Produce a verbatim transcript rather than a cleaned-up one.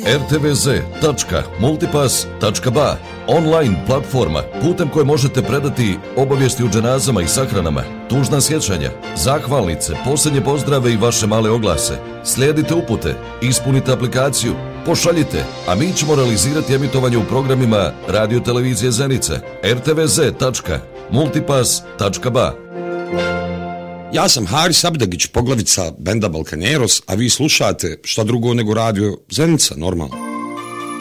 er te ve ze tačka multipass tačka ba, online platforma putem koje možete predati obavijesti o dženazama i sahranama, tužna sjećanja, zahvalnice, posljednje pozdrave i vaše male oglase. Slijedite upute, ispunite aplikaciju, pošaljite, a mi ćemo realizirati emitovanje u programima Radio Televizije Zenica, er te ve ze tačka multipass tačka ba. Ja sam Haris Abdagić, poglavica benda Balkaneros, a vi slušate šta drugo nego Radio Zenica, normalno.